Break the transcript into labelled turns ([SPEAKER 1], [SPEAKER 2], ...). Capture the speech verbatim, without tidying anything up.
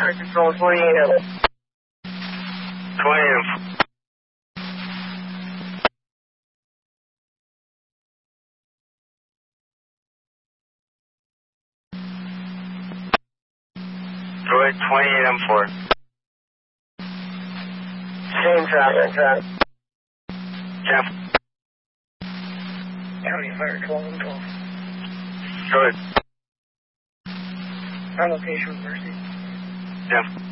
[SPEAKER 1] Air Control twenty-eight.
[SPEAKER 2] twenty-eight. Droid twenty-eight M four.
[SPEAKER 1] Same traffic, traffic.
[SPEAKER 2] Jeff.
[SPEAKER 1] County Fire twelve and twelve.
[SPEAKER 2] Droid.
[SPEAKER 1] Our location was Mercy.
[SPEAKER 2] Jeff.